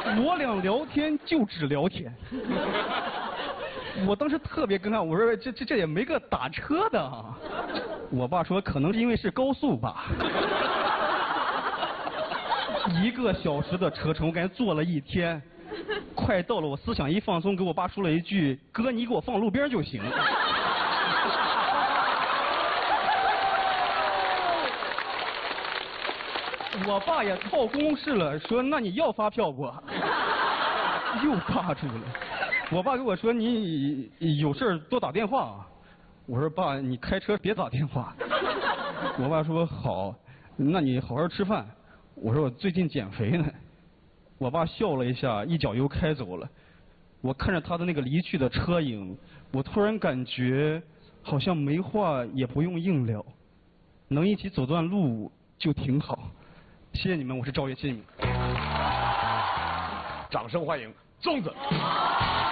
我俩聊天就只聊天。我当时特别尴尬，我说这也没个打车的啊。我爸说可能是因为是高速吧。1个小时的车程，我感觉坐了1天，快到了，我思想一放松，给我爸说了一句：“哥，你给我放路边就行。”我爸也套公式了，说：“那你要发票不？”又尬住了。我爸跟我说：“你有事多打电话啊。”我说：“爸，你开车别打电话。”我爸说：“好，那你好好吃饭。”我说：“我最近减肥呢。”我爸笑了一下，一脚油开走了。我看着他的那个离去的车影，我突然感觉好像没话也不用硬聊，能一起走段路就挺好。谢谢你们，我是赵越，谢谢你们。 掌声欢迎粽子。